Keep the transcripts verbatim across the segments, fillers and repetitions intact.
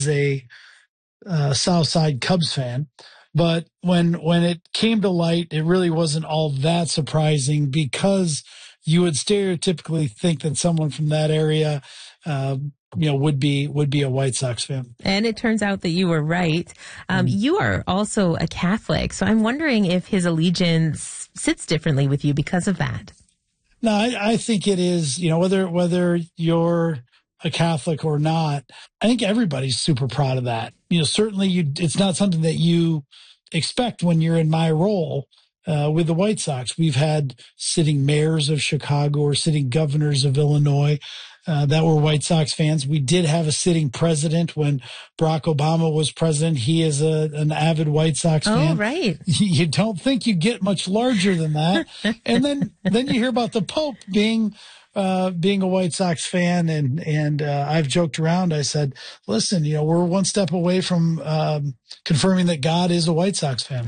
a uh, Southside Cubs fan. But when when it came to light, it really wasn't all that surprising because you would stereotypically think that someone from that area, uh, you know, would be would be a White Sox fan. And it turns out that you were right. Um, mm. You are also a Catholic, so I'm wondering if his allegiance sits differently with you because of that. No, I, I think it is. You know, whether whether you're a Catholic or not, I think everybody's super proud of that. You know, certainly you, it's not something that you expect when you're in my role uh, with the White Sox. We've had sitting mayors of Chicago or sitting governors of Illinois uh, that were White Sox fans. We did have a sitting president when Barack Obama was president. He is a, an avid White Sox oh, fan. Oh, right. You don't think you get much larger than that. And then, then you hear about the Pope being Uh, being a White Sox fan, and and uh, I've joked around. I said, "Listen, you know, we're one step away from um, confirming that God is a White Sox fan."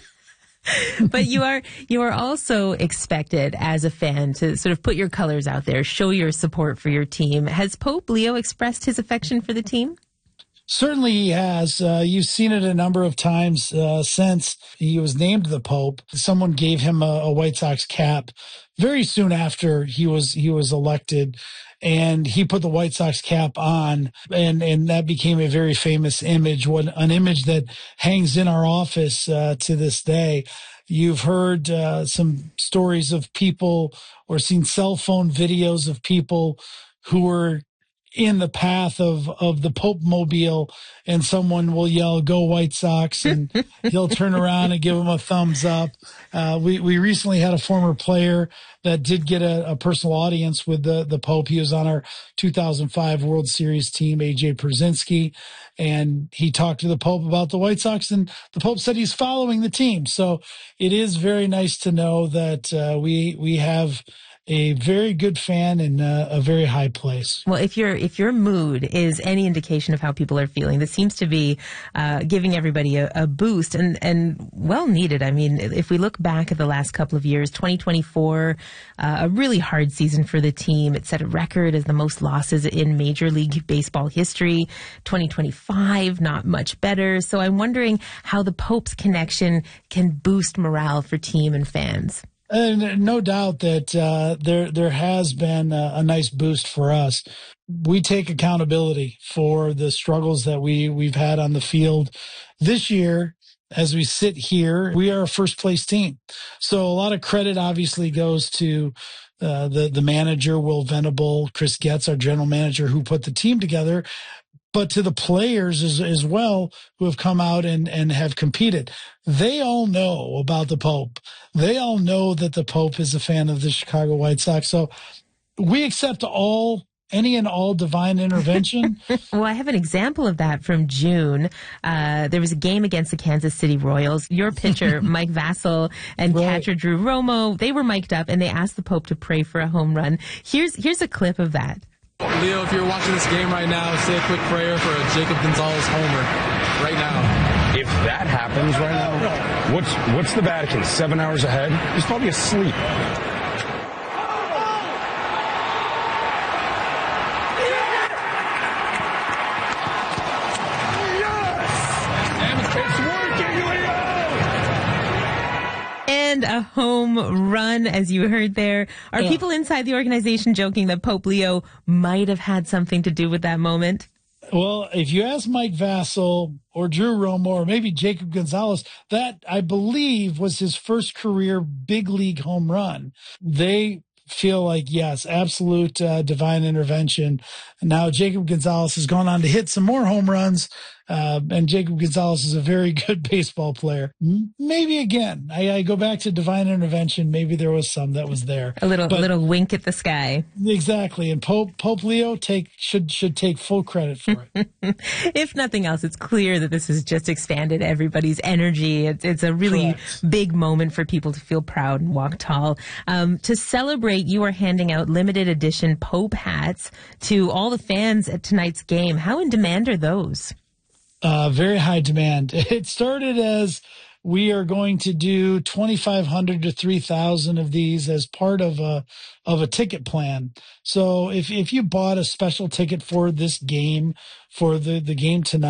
But you are you are also expected as a fan to sort of put your colors out there, show your support for your team. Has Pope Leo expressed his affection for the team? Certainly he has. Uh, you've seen it a number of times uh, since he was named the Pope. Someone gave him a, a White Sox cap very soon after he was he was elected, and he put the White Sox cap on, and, and that became a very famous image, one, an image that hangs in our office uh, to this day. You've heard uh, some stories of people or seen cell phone videos of people who were in the path of, of the Pope mobile, and someone will yell, "Go White Sox," and he'll turn around and give them a thumbs up. Uh, we, we recently had a former player that did get a, a personal audience with the, the Pope. He was on our two thousand five World Series team, A J Pierzynski, and he talked to the Pope about the White Sox, and the Pope said he's following the team. So it is very nice to know that uh, we, we have a very good fan in uh, a very high place. Well, if your if your mood is any indication of how people are feeling, this seems to be uh, giving everybody a, a boost, and, and well needed. I mean, if we look back at the last couple of years, twenty twenty-four, uh, a really hard season for the team. It set a record as the most losses in Major League Baseball history. twenty twenty-five, not much better. So I'm wondering how the Pope's connection can boost morale for team and fans. And no doubt that uh, there there has been a, a nice boost for us. We take accountability for the struggles that we, we've had on the field this year. As we sit here, we are a first place team. So a lot of credit obviously goes to uh, the, the manager, Will Venable, Chris Getz, our general manager, who put the team together, but to the players as, as well who have come out and, and have competed. They all know about the Pope. They all know that the Pope is a fan of the Chicago White Sox. So we accept all, any and all divine intervention. Well, I have an example of that from June. Uh, there was a game against the Kansas City Royals. Your pitcher, Mike Vasil, and right. catcher Drew Romo, they were mic'd up, and they asked the Pope to pray for a home run. Here's, here's a clip of that. Leo, if you're watching this game right now, say a quick prayer for a Jacob Gonzalez homer right now. If that happens right now, what's what's the Vatican? Seven hours ahead? He's probably asleep. And a home run, as you heard there. Are yeah. people inside the organization joking that Pope Leo might have had something to do with that moment? Well, if you ask Mike Vasil or Drew Romo or maybe Jacob Gonzalez, that, I believe, was his first career big league home run. They feel like, yes, absolute uh, divine intervention. Now, Jacob Gonzalez has gone on to hit some more home runs, uh, and Jacob Gonzalez is a very good baseball player. Maybe again, I, I go back to divine intervention. Maybe there was some that was there. A little, but, little wink at the sky. Exactly. And Pope, Pope Leo take should should take full credit for it. If nothing else, it's clear that this has just expanded everybody's energy. It's, it's a really Correct. big moment for people to feel proud and walk tall. Um, to celebrate, you are handing out limited edition Pope hats to all the fans at tonight's game. How in demand are those? Uh, very high demand. It started as we are going to do twenty-five hundred to three thousand of these as part of a, of a ticket plan. So if, if you bought a special ticket for this game, for the, the game tonight,